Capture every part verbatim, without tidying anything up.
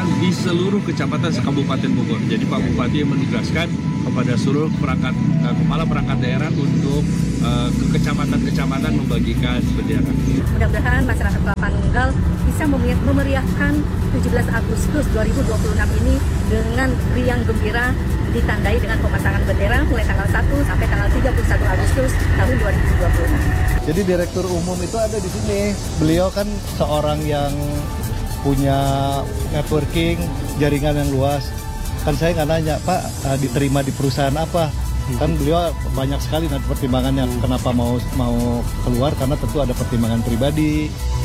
dilaksanakan di seluruh kecamatan se-Kabupaten Bogor. Jadi Pak Bupati menugaskan kepada seluruh perangkat uh, kepala perangkat daerah untuk uh, ke kecamatan-kecamatan membagikan bendera. Mudah-mudahan masyarakat Kelapa Nunggal bisa memeriahkan tujuh belas Agustus dua ribu dua puluh enam ini dengan riang gembira, ditandai dengan pemasangan bendera mulai tanggal satu sampai tanggal tiga puluh satu Agustus tahun dua ribu dua puluh enam. Jadi Direktur Umum itu ada di sini. Beliau kan seorang yang punya networking, jaringan yang luas. Kan saya nggak nanya, Pak, uh, diterima di perusahaan apa? Kan beliau banyak sekali nanti pertimbangannya. Kenapa mau mau keluar? Karena tentu ada pertimbangan pribadi.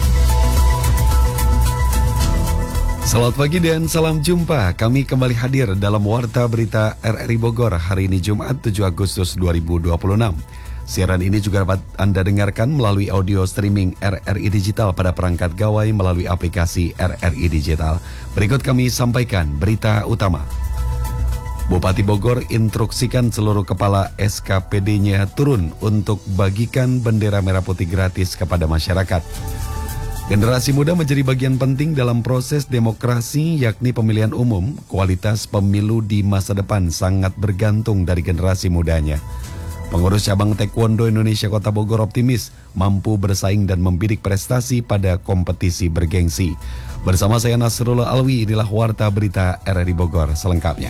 Selamat pagi dan salam jumpa. Kami kembali hadir dalam Warta Berita R R I Bogor hari ini Jumat tujuh Agustus dua ribu dua puluh enam. Siaran ini juga dapat Anda dengarkan melalui audio streaming R R I Digital pada perangkat gawai melalui aplikasi R R I Digital. Berikut kami sampaikan berita utama. Bupati Bogor instruksikan seluruh kepala S K P D-nya turun untuk bagikan bendera merah putih gratis kepada masyarakat. Generasi muda menjadi bagian penting dalam proses demokrasi yakni pemilihan umum. Kualitas pemilu di masa depan sangat bergantung dari generasi mudanya. Pengurus cabang Taekwondo Indonesia Kota Bogor optimis mampu bersaing dan membidik prestasi pada kompetisi bergengsi. Bersama saya Nasrullah Alwi, inilah Warta Berita R R I Bogor selengkapnya.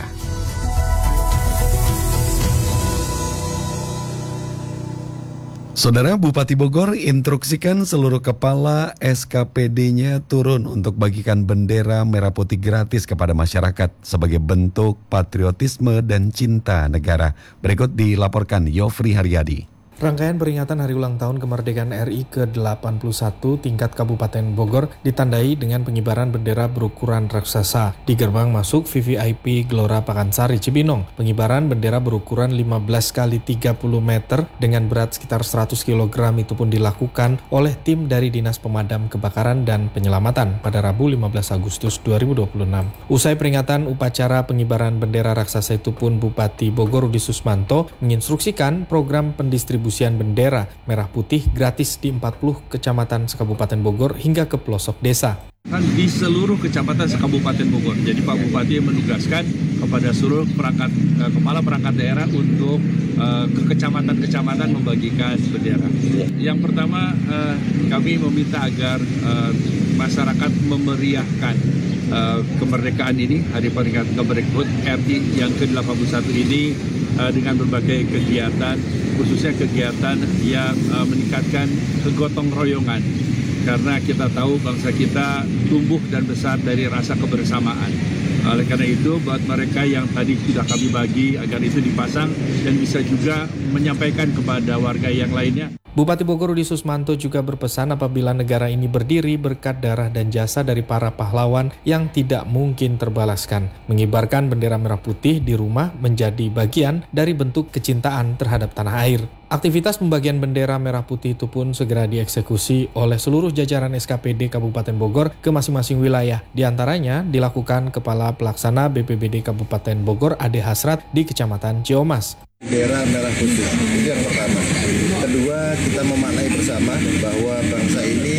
Saudara, Bupati Bogor instruksikan seluruh kepala S K P D-nya turun untuk bagikan bendera merah putih gratis kepada masyarakat sebagai bentuk patriotisme dan cinta negara. Berikut dilaporkan Yofri Haryadi. Rangkaian peringatan Hari Ulang Tahun Kemerdekaan R I ke delapan puluh satu tingkat Kabupaten Bogor ditandai dengan pengibaran bendera berukuran raksasa di gerbang masuk V V I P Gelora Pakansari Cibinong. Pengibaran bendera berukuran lima belas kali tiga puluh meter dengan berat sekitar seratus kilogram itu pun dilakukan oleh tim dari Dinas Pemadam Kebakaran dan Penyelamatan pada Rabu lima belas Agustus dua ribu dua puluh enam. Usai peringatan upacara pengibaran bendera raksasa itu pun Bupati Bogor Rudi Susmanto menginstruksikan program pendistribusian bendera merah putih gratis di empat puluh kecamatan se-Kabupaten Bogor hingga ke pelosok desa. Kan di seluruh kecamatan se-Kabupaten Bogor. Jadi Pak Bupati menugaskan kepada seluruh perangkat eh, kepala perangkat daerah untuk eh, ke kecamatan-kecamatan membagikan bendera. Yang pertama eh, kami meminta agar eh, masyarakat memeriahkan eh, kemerdekaan ini, Hari Peringatan Kemerdekaan R I yang ke delapan puluh satu ini eh, dengan berbagai kegiatan, khususnya kegiatan yang uh, meningkatkan kegotong royongan. Karena kita tahu bangsa kita tumbuh dan besar dari rasa kebersamaan. Oleh karena itu, buat mereka yang tadi sudah kami bagi agar itu dipasang dan bisa juga menyampaikan kepada warga yang lainnya. Bupati Bogor Rudi Susmanto juga berpesan apabila negara ini berdiri berkat darah dan jasa dari para pahlawan yang tidak mungkin terbalaskan. Mengibarkan bendera merah putih di rumah menjadi bagian dari bentuk kecintaan terhadap tanah air. Aktivitas pembagian bendera merah putih itu pun segera dieksekusi oleh seluruh jajaran S K P D Kabupaten Bogor ke masing-masing wilayah. Di antaranya dilakukan Kepala Pelaksana B P B D Kabupaten Bogor Ade Hasrat di Kecamatan Ciomas. Bendera merah putih, itu yang pertama. Kedua, kita memaknai bersama bahwa bangsa ini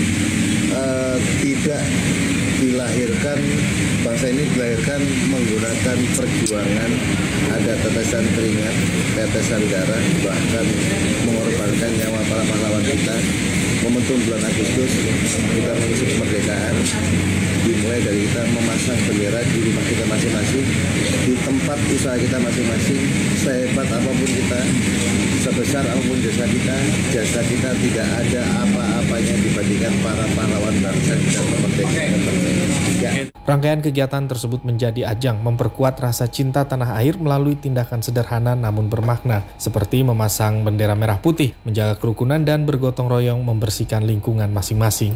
uh, tidak dilahirkan, bangsa ini dilahirkan menggunakan perjuangan, ada tetesan keringat, tetesan darah, bahkan mengorbankan nyawa para pahlawan kita. Momentum bulan Agustus kita menuju kemerdekaan, dimulai dari kita memasang bendera di rumah kita masing-masing, di tempat usaha kita masing-masing. Sehebat apapun kita, sebesar apapun jasa kita, jasa kita tidak ada apa-apanya dibandingkan para pahlawan bangsa kita kemerdekaan. Ya. Rangkaian kegiatan tersebut menjadi ajang memperkuat rasa cinta tanah air melalui tindakan sederhana namun bermakna, seperti memasang bendera merah putih, menjaga kerukunan dan bergotong royong membersihkan lingkungan masing-masing.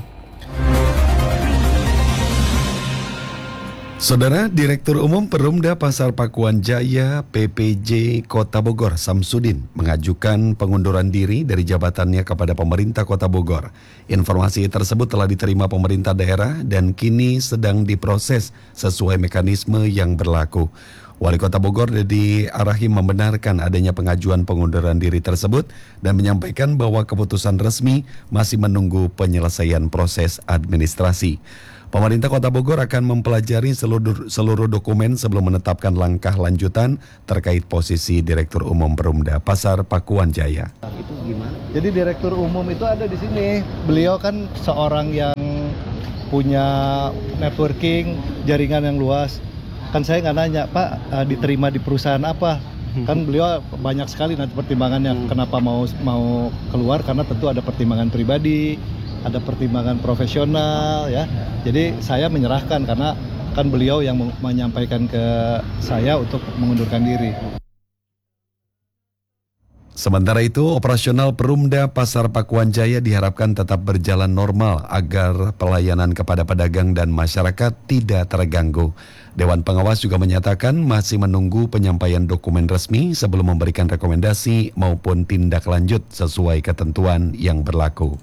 Saudara, Direktur Umum Perumda Pasar Pakuan Jaya P P J Kota Bogor Samsudin mengajukan pengunduran diri dari jabatannya kepada pemerintah Kota Bogor. Informasi tersebut telah diterima pemerintah daerah dan kini sedang diproses sesuai mekanisme yang berlaku. Wali Kota Bogor Dedi Arahim membenarkan adanya pengajuan pengunduran diri tersebut dan menyampaikan bahwa keputusan resmi masih menunggu penyelesaian proses administrasi. Pemerintah Kota Bogor akan mempelajari seluruh, seluruh dokumen sebelum menetapkan langkah lanjutan terkait posisi Direktur Umum Perumda Pasar Pakuan Jaya. Itu gimana? Jadi Direktur Umum itu ada di sini. Beliau kan seorang yang punya networking, jaringan yang luas. Kan saya nggak nanya, Pak, uh, diterima di perusahaan apa? Kan beliau banyak sekali nanti pertimbangannya. Kenapa mau mau keluar? Karena tentu ada pertimbangan pribadi, ada pertimbangan profesional, ya. Jadi saya menyerahkan karena kan beliau yang menyampaikan ke saya untuk mengundurkan diri. Sementara itu, operasional Perumda Pasar Pakuan Jaya diharapkan tetap berjalan normal agar pelayanan kepada pedagang dan masyarakat tidak terganggu. Dewan Pengawas juga menyatakan masih menunggu penyampaian dokumen resmi sebelum memberikan rekomendasi maupun tindak lanjut sesuai ketentuan yang berlaku.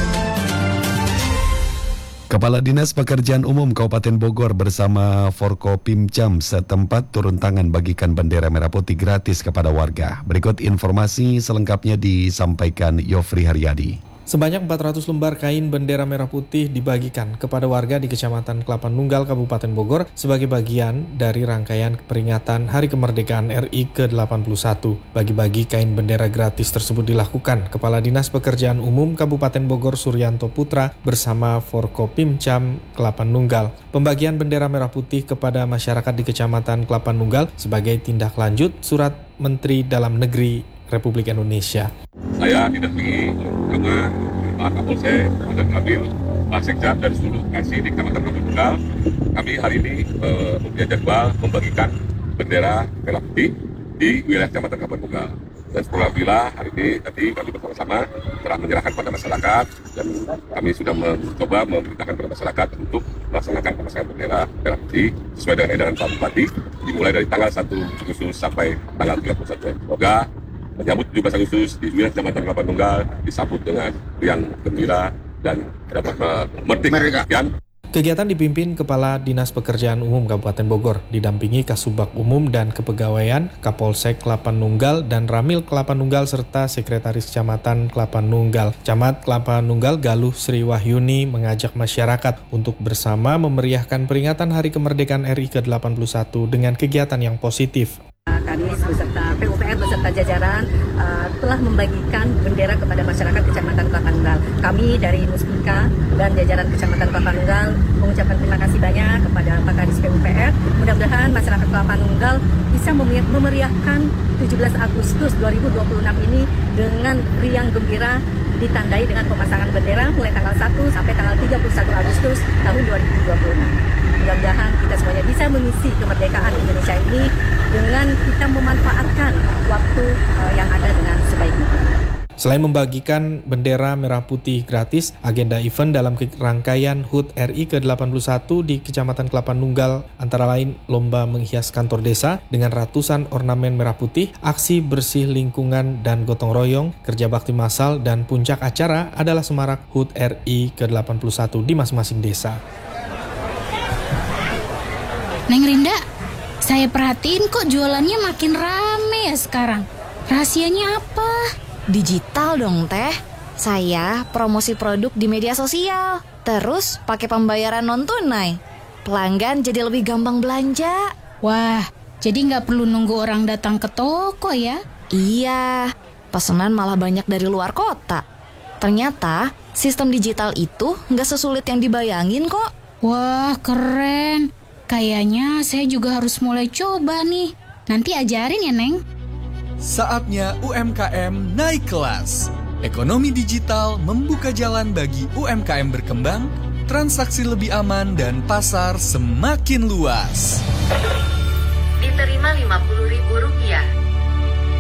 Kepala Dinas Pekerjaan Umum Kabupaten Bogor bersama Forkopimcam setempat turun tangan bagikan bendera merah putih gratis kepada warga. Berikut informasi selengkapnya disampaikan Yofri Haryadi. Sebanyak empat ratus lembar kain bendera merah putih dibagikan kepada warga di Kecamatan Kelapa Nunggal, Kabupaten Bogor sebagai bagian dari rangkaian peringatan Hari Kemerdekaan R I ke delapan puluh satu. Bagi-bagi kain bendera gratis tersebut dilakukan Kepala Dinas Pekerjaan Umum Kabupaten Bogor Suryanto Putra bersama Forkopimcam Kelapa Nunggal. Pembagian bendera merah putih kepada masyarakat di Kecamatan Kelapa Nunggal sebagai tindak lanjut Surat Menteri Dalam Negeri Republik Indonesia. Saya didampingi sama Pak Kapolsek dan Kabil, Pak Sekda dan seluruh kasih di Kecamatan Kelapa Nunggal. Kami hari ini uh, mempunyai jadwal membagikan bendera merah putih di wilayah Kecamatan Kelapa Nunggal. Dan alhamdulillah hari ini tadi kami bersama-sama telah menyerahkan pada masyarakat dan kami sudah mencoba memerintahkan kepada masyarakat untuk melaksanakan pemasangan bendera merah putih sesuai dengan edaran Pak Bupati dimulai dari tanggal satu Agustus sampai tanggal tiga puluh satu. Semoga menyambut tujuh belas Agustus di wilayah Kecamatan Kelapa Nunggal disambut dengan riang gembira dan dapat merdeka. Kegiatan dipimpin Kepala Dinas Pekerjaan Umum Kabupaten Bogor, didampingi Kasubag Umum dan Kepegawaian, Kapolsek Kelapa Nunggal dan Ramil Kelapa Nunggal serta Sekretaris Kecamatan Kelapa Nunggal. Camat Kelapa Nunggal Galuh Sri Wahyuni mengajak masyarakat untuk bersama memeriahkan peringatan Hari Kemerdekaan R I ke delapan puluh satu dengan kegiatan yang positif. Kadis beserta P U P R beserta jajaran uh, telah membagikan bendera kepada masyarakat Kecamatan Kelapa Nunggal. Kami dari Muspika dan jajaran Kecamatan Kelapa Nunggal mengucapkan terima kasih banyak kepada Pak Kadis P U P R. Mudah-mudahan masyarakat Kelapa Nunggal bisa memeriahkan tujuh belas Agustus dua ribu dua puluh enam ini dengan riang gembira ditandai dengan pemasangan bendera mulai tanggal satu sampai tanggal tiga puluh satu Agustus tahun dua ribu dua puluh enam. Mudah-mudahan kita semuanya bisa mengisi kemerdekaan Indonesia ini dengan kita memanfaatkan waktu uh, yang ada dengan sebaik-baiknya. Selain membagikan bendera merah putih gratis, agenda event dalam rangkaian H U T R I ke delapan puluh satu di Kecamatan Kelapa Nunggal antara lain lomba menghias kantor desa dengan ratusan ornamen merah putih, aksi bersih lingkungan dan gotong royong, kerja bakti massal, dan puncak acara adalah semarak H U T R I ke delapan puluh satu di masing-masing desa. Neng Rinda, saya perhatiin kok jualannya makin rame ya sekarang. Rahasianya apa? Digital dong teh. Saya promosi produk di media sosial. Terus pakai pembayaran non tunai. Pelanggan jadi lebih gampang belanja. Wah, jadi nggak perlu nunggu orang datang ke toko ya? Iya, pesanan malah banyak dari luar kota. Ternyata sistem digital itu nggak sesulit yang dibayangin kok. Wah, keren. Kayaknya saya juga harus mulai coba nih. Nanti ajarin ya, Neng. Saatnya U M K M naik kelas. Ekonomi digital membuka jalan bagi U M K M berkembang, transaksi lebih aman, dan pasar semakin luas. Diterima lima puluh ribu rupiah.